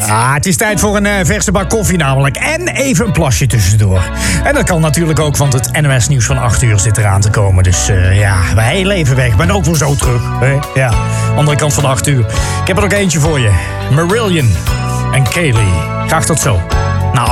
Het is tijd voor een verse bak koffie namelijk. En even een plasje tussendoor. En dat kan natuurlijk ook, want het NOS Nieuws van 8 uur zit eraan te komen. Dus wij heel even weg. Ik ben ook weer zo terug. Ja, andere kant van de 8 uur. Ik heb er ook eentje voor je. Marillion en Kaylee. Graag tot zo.